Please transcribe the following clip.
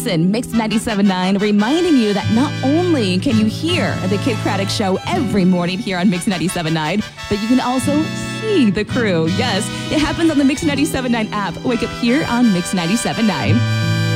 Johnson, Mix 97.9, reminding you that not only can you hear the Kid Craddock Show every morning here on Mix 97.9, but you can also see the crew. Yes, it happens on the Mix 97.9 app. Wake up here on Mix 97.9.